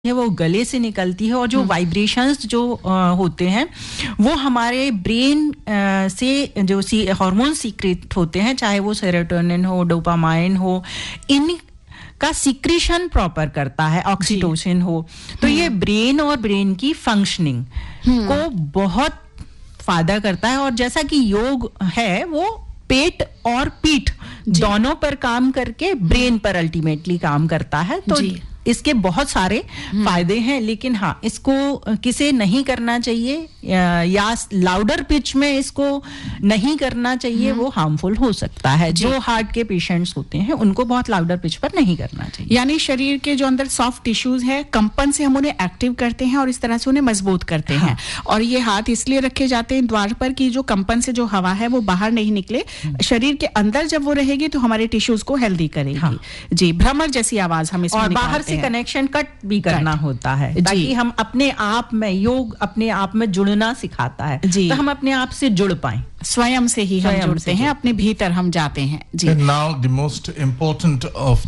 है वो गले से निकलती है और जो वाइब्रेशंस जो होते हैं वो हमारे ब्रेन से जो हार्मोन सीक्रेट होते हैं, चाहे वो सेरोटोनिन हो, डोपामाइन हो, इन का सीक्रेशन प्रॉपर करता है, ऑक्सीटोसिन हो, तो ये ब्रेन और ब्रेन की फंक्शनिंग को बहुत फायदा करता है। और जैसा कि योग है वो पेट और पीठ दोनों पर काम करके ब्रेन पर अल्टीमेटली काम करता है, तो इसके बहुत सारे फायदे हैं। लेकिन हाँ, इसको किसे नहीं करना चाहिए या लाउडर पिच में इसको नहीं करना चाहिए, वो हार्मफुल हो सकता है। जो हार्ट के पेशेंट्स होते हैं उनको बहुत लाउडर पिच पर नहीं करना चाहिए। यानी शरीर के जो अंदर सॉफ्ट टिश्यूज है, कंपन से हम उन्हें एक्टिव करते हैं और इस तरह से उन्हें मजबूत करते हैं। और ये हाथ इसलिए रखे जाते हैं द्वार पर कि जो कंपन से जो हवा है वो बाहर नहीं निकले, शरीर के अंदर जब वो रहेगी तो हमारे टिश्यूज को हेल्दी करेगी। जी, भ्रमर जैसी आवाज हम इसमें बाहर से कनेक्शन कट भी करना होता है ताकि हम अपने आप में, योग अपने आप में जुड़ना सिखाता है, तो हम अपने आप से जुड़ पाएं, स्वयं से ही हम जुड़ते हैं, अपने भीतर हम जाते हैं। जी। And now the most important of